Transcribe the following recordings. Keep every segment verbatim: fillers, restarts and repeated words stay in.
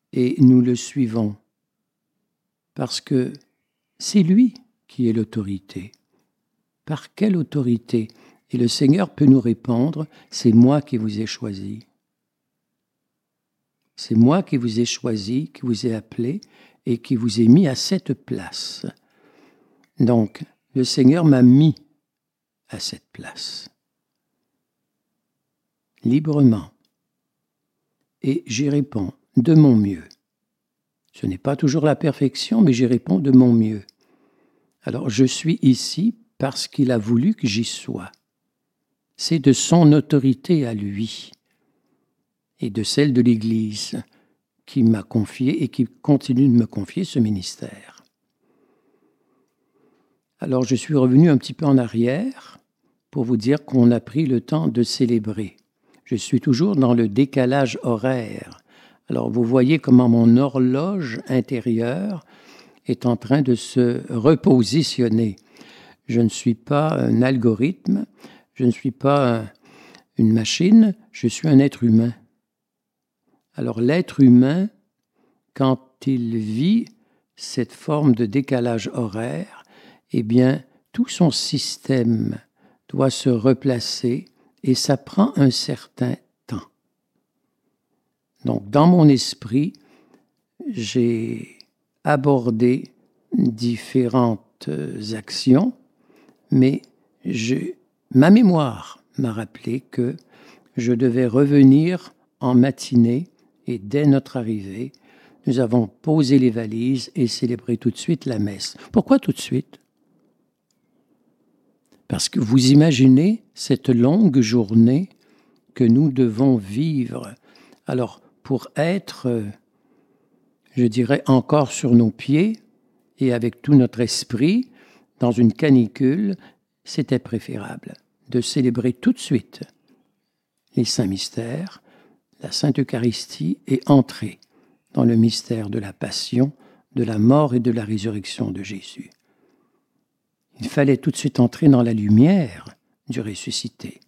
et nous le suivons parce que c'est lui qui est l'autorité. Par quelle autorité? Et le Seigneur peut nous répondre, c'est moi qui vous ai choisi. C'est moi qui vous ai choisi, qui vous ai appelé et qui vous ai mis à cette place. Donc, le Seigneur m'a mis à cette place. Librement. Et j'y réponds de mon mieux. Ce n'est pas toujours la perfection, mais j'y réponds de mon mieux. Alors, je suis ici parce qu'il a voulu que j'y sois. C'est de son autorité à lui et de celle de l'Église qui m'a confié et qui continue de me confier ce ministère. Alors, je suis revenu un petit peu en arrière pour vous dire qu'on a pris le temps de célébrer. Je suis toujours dans le décalage horaire. Alors, vous voyez comment mon horloge intérieure est en train de se repositionner. Je ne suis pas un algorithme, je ne suis pas un, une machine, je suis un être humain. Alors, l'être humain, quand il vit cette forme de décalage horaire, eh bien, tout son système doit se replacer et ça prend un certain temps. Donc, dans mon esprit, j'ai abordé différentes actions, mais je, ma mémoire m'a rappelé que je devais revenir en matinée et dès notre arrivée, nous avons posé les valises et célébré tout de suite la messe. Pourquoi tout de suite? Parce que vous imaginez cette longue journée que nous devons vivre. Alors, pour être, je dirais, encore sur nos pieds et avec tout notre esprit, dans une canicule, c'était préférable de célébrer tout de suite les saints mystères, la Sainte Eucharistie et entrer dans le mystère de la passion, de la mort et de la résurrection de Jésus. Il fallait tout de suite entrer dans la lumière du ressuscité.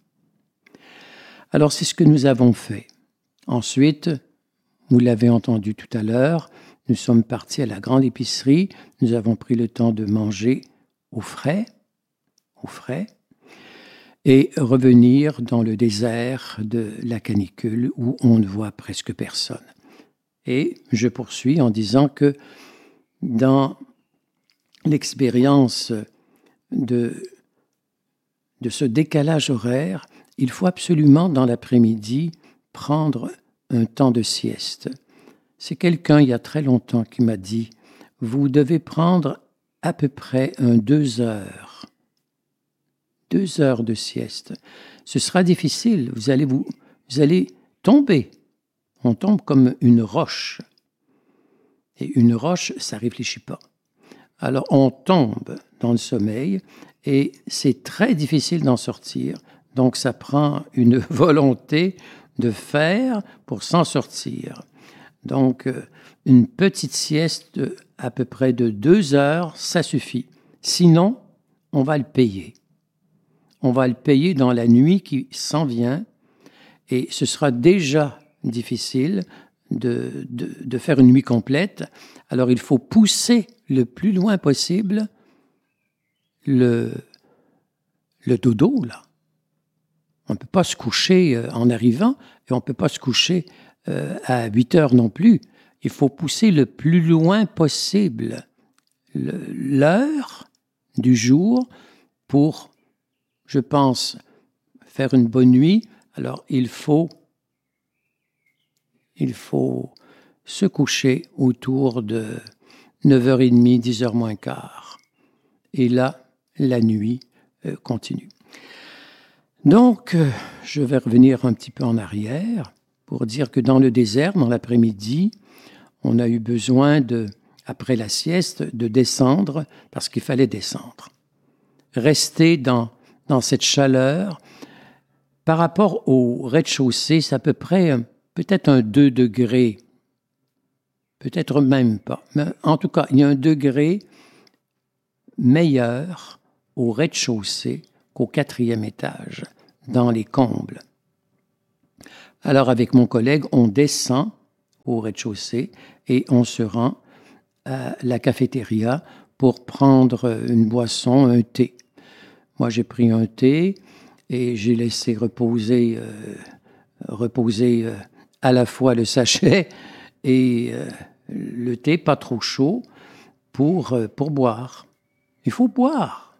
Alors c'est ce que nous avons fait. Ensuite, vous l'avez entendu tout à l'heure, nous sommes partis à la grande épicerie, nous avons pris le temps de manger au frais, au frais, et revenir dans le désert de la canicule où on ne voit presque personne. Et je poursuis en disant que dans l'expérience de, de ce décalage horaire, il faut absolument dans l'après-midi prendre un temps de sieste. C'est quelqu'un il y a très longtemps qui m'a dit « Vous devez prendre à peu près un deux heures. Deux heures de sieste. Ce sera difficile, vous allez, vous, vous allez tomber. On tombe comme une roche. Et une roche, ça ne réfléchit pas. Alors on tombe dans le sommeil et c'est très difficile d'en sortir. Donc ça prend une volonté de faire pour s'en sortir. Donc une petite sieste de, à peu près de deux heures, ça suffit. Sinon, on va le payer. On va le payer dans la nuit qui s'en vient et ce sera déjà difficile de, de, de faire une nuit complète. Alors il faut pousser le plus loin possible le, le dodo, là. On ne peut pas se coucher en arrivant et on ne peut pas se coucher euh, à huit heures non plus. Il faut pousser le plus loin possible le, l'heure du jour pour, je pense, faire une bonne nuit. Alors il faut, il faut se coucher autour de neuf heures trente, dix heures moins quart. Et là, la nuit euh, continue. Donc, euh, je vais revenir un petit peu en arrière pour dire que dans le désert, dans l'après-midi, on a eu besoin, de, après la sieste, de descendre parce qu'il fallait descendre. Rester dans, dans cette chaleur. Par rapport au rez-de-chaussée, c'est à peu près peut-être un deux degrés. Peut-être même pas. Mais en tout cas, il y a un degré meilleur au rez-de-chaussée qu'au quatrième étage, dans les combles. Alors, avec mon collègue, on descend au rez-de-chaussée et on se rend à la cafétéria pour prendre une boisson, un thé. Moi, j'ai pris un thé et j'ai laissé reposer, euh, reposer euh, à la fois le sachet et euh, le thé pas trop chaud pour, euh, pour boire. Il faut boire,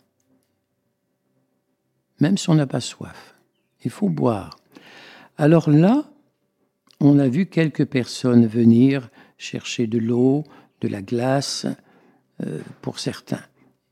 même si on n'a pas soif. Il faut boire. Alors là, on a vu quelques personnes venir chercher de l'eau, de la glace, euh, pour certains.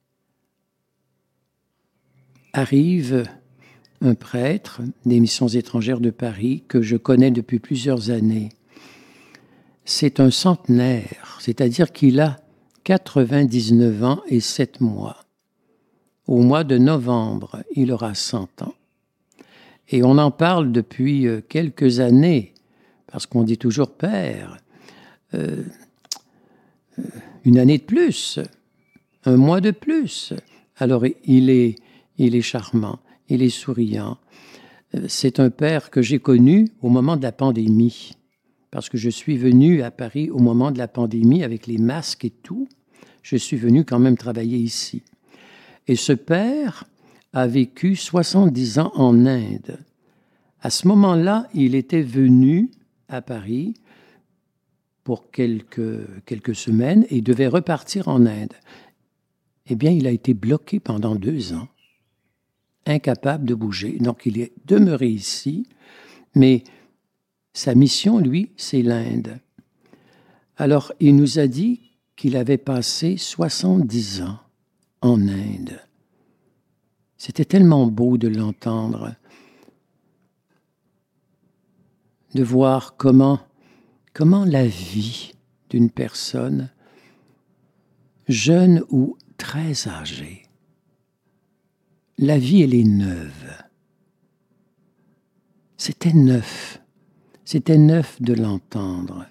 Arrive un prêtre des missions étrangères de Paris que je connais depuis plusieurs années. C'est un centenaire, c'est-à-dire qu'il a quatre-vingt-dix-neuf ans et sept mois. Au mois de novembre, il aura cent ans. Et on en parle depuis quelques années, parce qu'on dit toujours, Père, euh, une année de plus, un mois de plus. Alors il est, il est charmant, il est souriant. C'est un père que j'ai connu au moment de la pandémie, parce que je suis venu à Paris au moment de la pandémie avec les masques et tout. Je suis venu quand même travailler ici. Et ce père a vécu soixante-dix ans en Inde. À ce moment-là, il était venu à Paris pour quelques, quelques semaines et devait repartir en Inde. Eh bien, il a été bloqué pendant deux ans, incapable de bouger. Donc, il est demeuré ici, mais sa mission, lui, c'est l'Inde. Alors, il nous a dit qu'il avait passé soixante-dix ans en Inde. C'était tellement beau de l'entendre, de voir comment, comment la vie d'une personne, jeune ou très âgée, la vie, elle est neuve. C'était neuf. C'était neuf de l'entendre.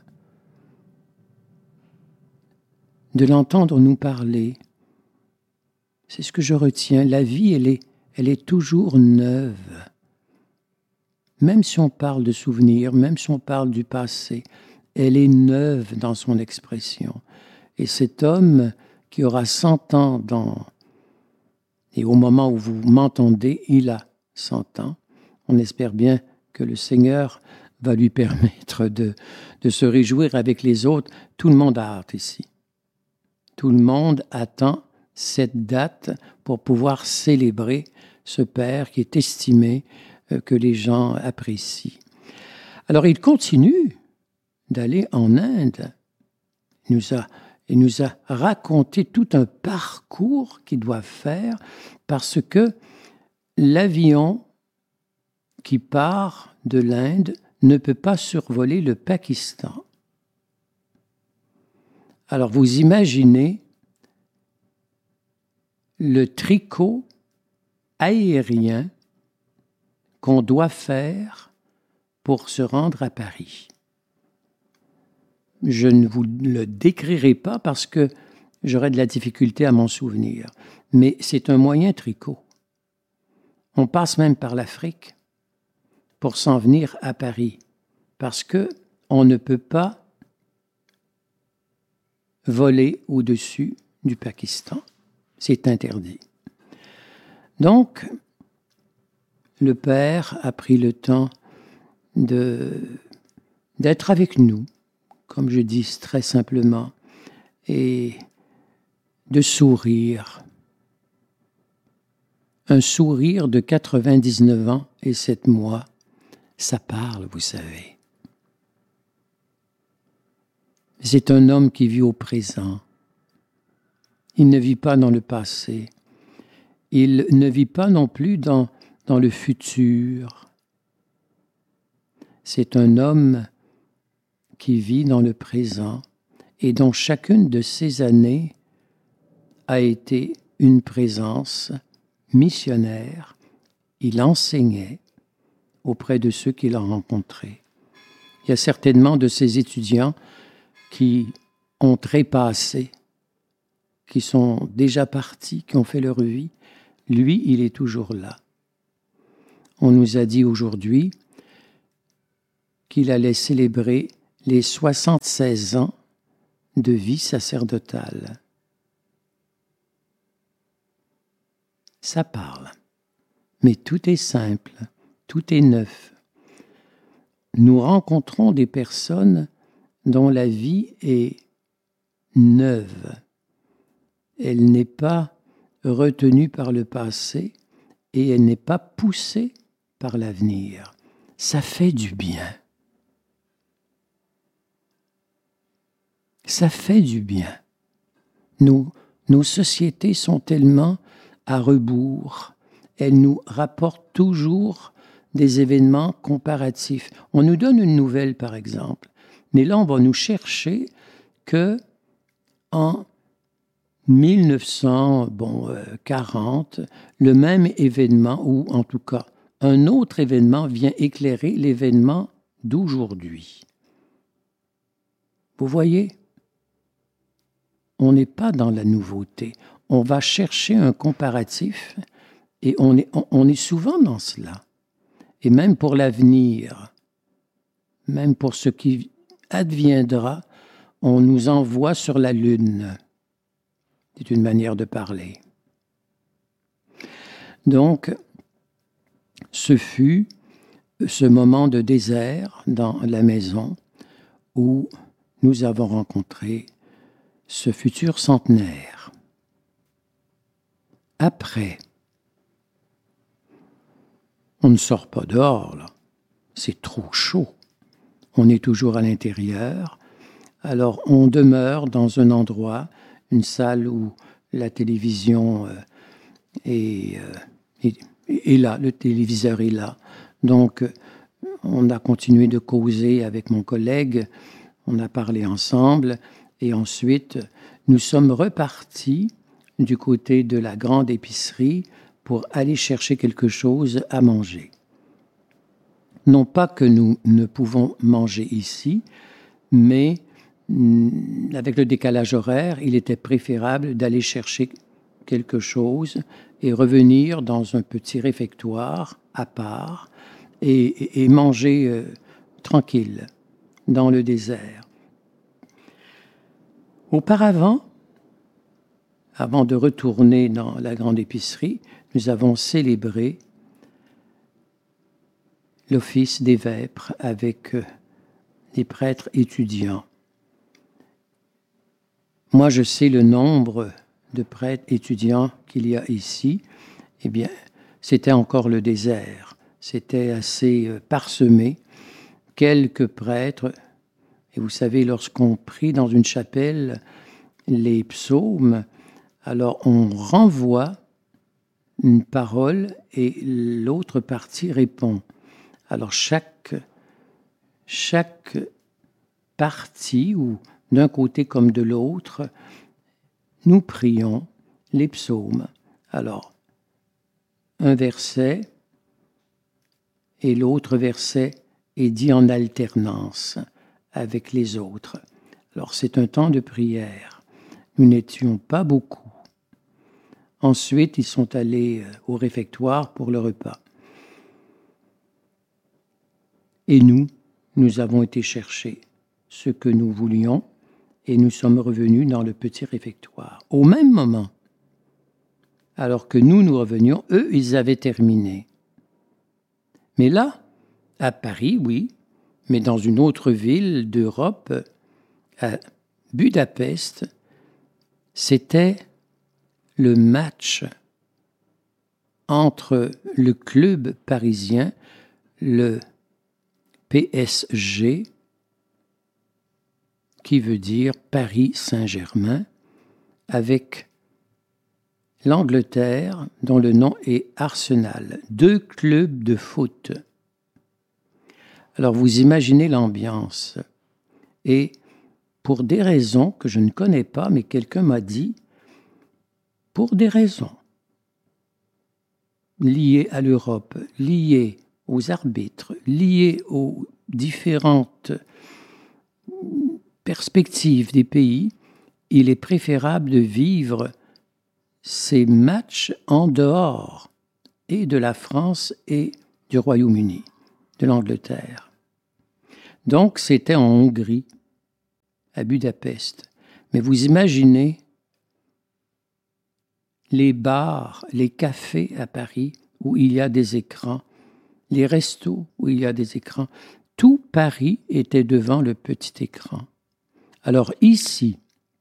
De l'entendre nous parler. C'est ce que je retiens. La vie, elle est, elle est toujours neuve. Même si on parle de souvenirs, même si on parle du passé, elle est neuve dans son expression. Et cet homme qui aura cent ans dans... Et au moment où vous m'entendez, il a cent ans. On espère bien que le Seigneur va lui permettre de, de se réjouir avec les autres. Tout le monde a hâte ici. Tout le monde attend cette date pour pouvoir célébrer ce Père qui est estimé, euh, que les gens apprécient. Alors il continue d'aller en Inde. Il nous a, il nous a raconté tout un parcours qu'il doit faire parce que l'avion qui part de l'Inde ne peut pas survoler le Pakistan. Alors vous imaginez le tricot aérien qu'on doit faire pour se rendre à Paris. Je ne vous le décrirai pas parce que j'aurais de la difficulté à m'en souvenir, mais c'est un moyen tricot. On passe même par l'Afrique pour s'en venir à Paris, parce que on ne peut pas voler au-dessus du Pakistan. C'est interdit. Donc, le Père a pris le temps de, d'être avec nous, comme je dis très simplement, et de sourire. Un sourire de quatre-vingt-dix-neuf ans et sept mois, ça parle, vous savez. C'est un homme qui vit au présent. Il ne vit pas dans le passé. Il ne vit pas non plus dans, dans le futur. C'est un homme qui vit dans le présent et dont chacune de ces années a été une présence missionnaire. Il enseignait auprès de ceux qu'il a rencontrés. Il y a certainement de ces étudiants qui ont trépassé, qui sont déjà partis, qui ont fait leur vie. Lui, il est toujours là. On nous a dit aujourd'hui qu'il allait célébrer les soixante-seize ans de vie sacerdotale. Ça parle, mais tout est simple, tout est neuf. Nous rencontrons des personnes dont la vie est neuve. Elle n'est pas retenue par le passé et elle n'est pas poussée par l'avenir. Ça fait du bien. Ça fait du bien. Nos, nos sociétés sont tellement à rebours. Elles nous rapportent toujours des événements comparatifs. On nous donne une nouvelle, par exemple, mais là, on va nous chercher que en mille neuf cent quarante, le même événement, ou en tout cas, un autre événement vient éclairer l'événement d'aujourd'hui. Vous voyez? On n'est pas dans la nouveauté. On va chercher un comparatif et on est, on, on est souvent dans cela. Et même pour l'avenir, même pour ce qui adviendra, on nous envoie sur la Lune. C'est une manière de parler. Donc, ce fut ce moment de désert dans la maison où nous avons rencontré ce futur centenaire. Après, on ne sort pas dehors, là. C'est trop chaud. On est toujours à l'intérieur. Alors, on demeure dans un endroit, une salle où la télévision euh, est, euh, est, est là, le téléviseur est là. Donc, on a continué de causer avec mon collègue, on a parlé ensemble, et ensuite, nous sommes repartis du côté de la grande épicerie pour aller chercher quelque chose à manger. Non pas que nous ne pouvons manger ici, mais avec le décalage horaire, il était préférable d'aller chercher quelque chose et revenir dans un petit réfectoire à part et, et, et manger euh, tranquille dans le désert. Auparavant, avant de retourner dans la grande épicerie, nous avons célébré l'office des vêpres avec des prêtres étudiants. Moi, je sais le nombre de prêtres étudiants qu'il y a ici. Eh bien, c'était encore le désert. C'était assez parsemé. Quelques prêtres, et vous savez, lorsqu'on prie dans une chapelle les psaumes, alors on renvoie une parole et l'autre partie répond. Alors chaque, chaque partie, ou d'un côté comme de l'autre, nous prions les psaumes. Alors, un verset et l'autre verset est dit en alternance avec les autres. Alors, c'est un temps de prière. Nous n'étions pas beaucoup. Ensuite, ils sont allés au réfectoire pour le repas. Et nous, nous avons été chercher ce que nous voulions et nous sommes revenus dans le petit réfectoire. Au même moment, alors que nous, nous revenions, eux, ils avaient terminé. Mais là, à Paris, oui, mais dans une autre ville d'Europe, à Budapest, c'était le match entre le club parisien, le P S G, qui veut dire Paris Saint-Germain, avec l'Angleterre, dont le nom est Arsenal. Deux clubs de foot. Alors vous imaginez l'ambiance. Et pour des raisons que je ne connais pas, mais quelqu'un m'a dit, pour des raisons liées à l'Europe, liées aux arbitres, liées aux différentes perspectives des pays, il est préférable de vivre ces matchs en dehors et de la France et du Royaume-Uni, de l'Angleterre. Donc, c'était en Hongrie, à Budapest. Mais vous imaginez les bars, les cafés à Paris où il y a des écrans, les restos où il y a des écrans. Tout Paris était devant le petit écran. Alors ici,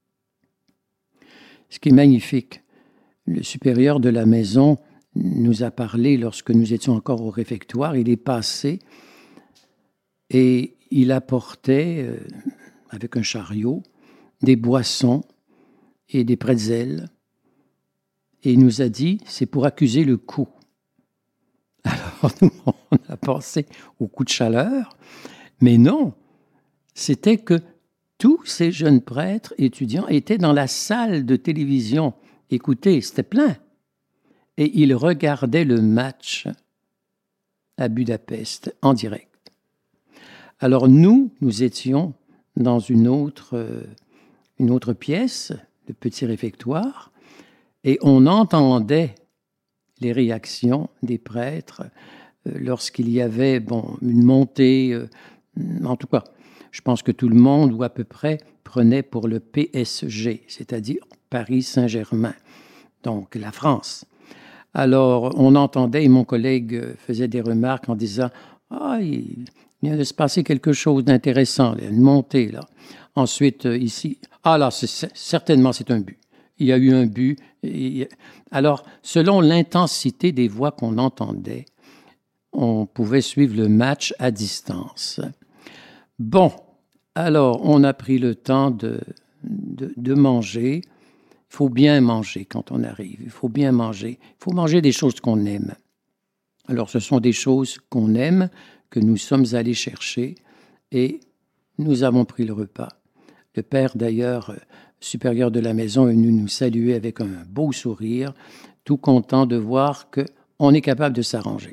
ce qui est magnifique, le supérieur de la maison nous a parlé lorsque nous étions encore au réfectoire. Il est passé et il apportait, euh, avec un chariot, des boissons et des pretzels. Et il nous a dit, c'est pour accuser le coup. Alors nous, on a pensé au coup de chaleur, mais non, c'était que tous ces jeunes prêtres étudiants étaient dans la salle de télévision. Écoutez, c'était plein. Et ils regardaient le match à Budapest en direct. Alors nous, nous étions dans une autre, euh, une autre pièce, le petit réfectoire, et on entendait les réactions des prêtres euh, lorsqu'il y avait bon, une montée. Euh, en tout cas, je pense que tout le monde, ou à peu près, prenait pour le P S G, c'est-à-dire Paris Saint-Germain, donc la France. Alors, on entendait, et mon collègue faisait des remarques en disant « Ah, il vient de se passer quelque chose d'intéressant, il y a une montée, là. » Ensuite, ici, « Ah là, c'est, certainement, c'est un but. Il y a eu un but. » Alors, selon l'intensité des voix qu'on entendait, on pouvait suivre le match à distance. Bon, alors, on a pris le temps de, de, de manger. Il faut bien manger quand on arrive. Il faut bien manger. Il faut manger des choses qu'on aime. Alors, ce sont des choses qu'on aime, que nous sommes allés chercher, et nous avons pris le repas. Le père, d'ailleurs, supérieur de la maison, est venu nous saluer avec un beau sourire, tout content de voir qu'on est capable de s'arranger.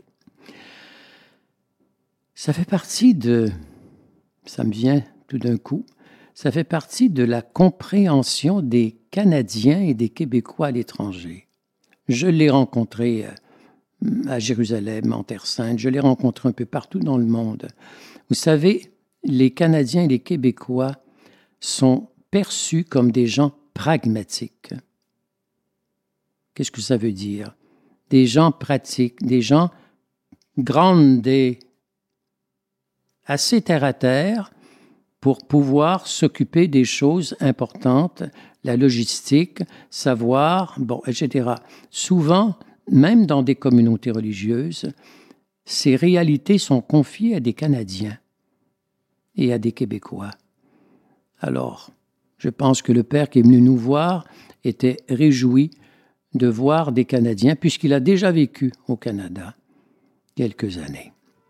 Ça fait partie de... Ça me vient tout d'un coup. Ça fait partie de la compréhension des Canadiens et des Québécois à l'étranger. Je l'ai rencontré à Jérusalem, en Terre Sainte, je l'ai rencontré un peu partout dans le monde. Vous savez, les Canadiens et les Québécois sont perçus comme des gens pragmatiques. Qu'est-ce que ça veut dire? Des gens pratiques, des gens grandes, assez terre à terre, pour pouvoir s'occuper des choses importantes, la logistique, savoir, bon, et cetera. Souvent, même dans des communautés religieuses, ces réalités sont confiées à des Canadiens et à des Québécois. Alors, je pense que le père qui est venu nous voir était réjoui de voir des Canadiens, puisqu'il a déjà vécu au Canada quelques années.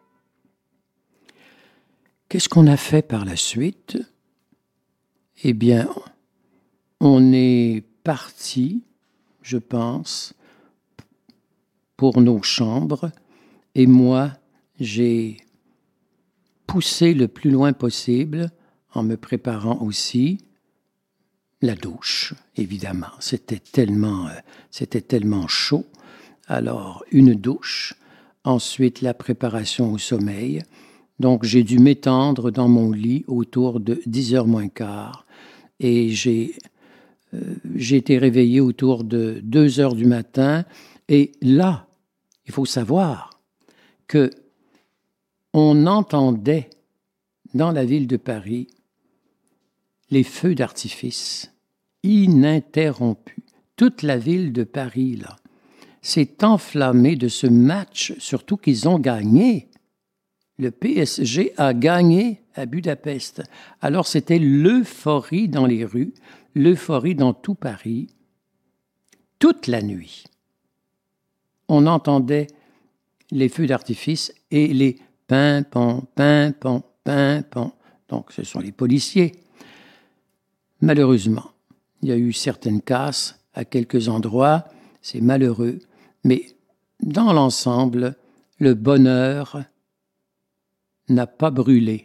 Qu'est-ce qu'on a fait par la suite? Eh bien, on est parti, je pense, pour nos chambres, et moi, j'ai poussé le plus loin possible, en me préparant aussi, la douche, évidemment. C'était tellement, euh, c'était tellement chaud. Alors, une douche, ensuite la préparation au sommeil. Donc, j'ai dû m'étendre dans mon lit autour de dix heures moins quart et j'ai, euh, j'ai été réveillé autour de deux heures du matin. Et là, il faut savoir que on entendait dans la ville de Paris les feux d'artifice ininterrompus. Toute la ville de Paris, là, s'est enflammée de ce match, surtout qu'ils ont gagné. Le P S G a gagné à Budapest. Alors, c'était l'euphorie dans les rues, l'euphorie dans tout Paris, toute la nuit. On entendait les feux d'artifice et les pimpons, pimpons, pimpons. Donc, ce sont les policiers. Malheureusement, il y a eu certaines casses à quelques endroits, c'est malheureux, mais dans l'ensemble, le bonheur n'a pas brûlé.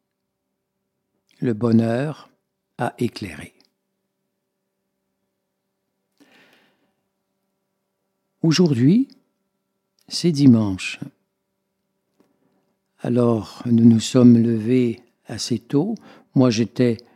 Le bonheur a éclairé. Aujourd'hui, c'est dimanche. Alors, nous nous sommes levés assez tôt. Moi, j'étais